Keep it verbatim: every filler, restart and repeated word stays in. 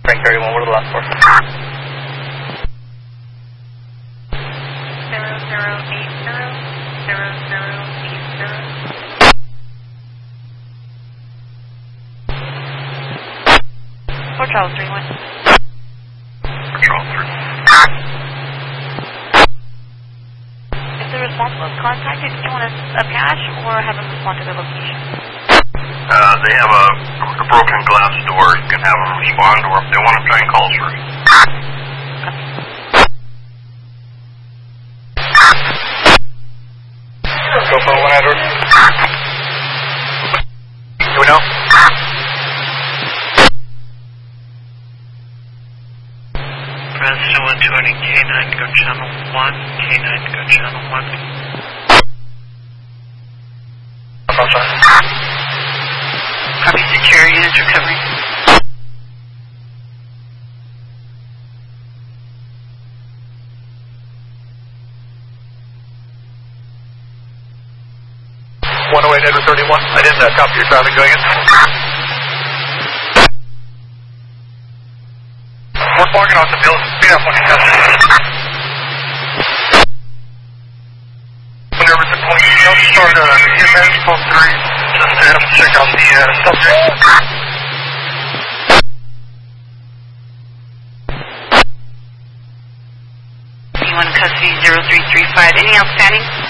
Frank thirty-one, what are the last four? Zero zero eight zero zero zero eight zero. Four Charles three one. Four Charles three. If the responsible is contacted, do you want a, a cache or have them respond to the location? Uh, they have a, a broken glass door. You can have them respond, or if they want to try and call us first. Go for one, Edward. Do we know? Press one twenty, K nine, go channel one, K nine, go channel one. Copy, security units recovery. one oh eight, Edward thirty-one. I didn't uh, copy your traffic going in. We're walking off the field. Speed up when you test it. Whenever the point, don't start uh, E M S phone three. Just to have them check out the uh, subject. C one custody zero three three five. Any outstanding?